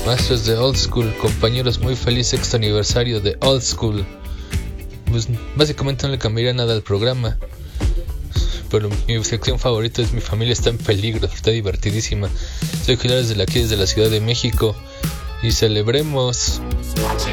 Maestros de Old School, compañeros, muy feliz sexto aniversario de Old School. Pues básicamente no le cambiaría nada al programa, pero mi sección favorita es Mi familia está en peligro, está divertidísima. Soy Gilar desde la Ciudad de México y celebremos. Sí.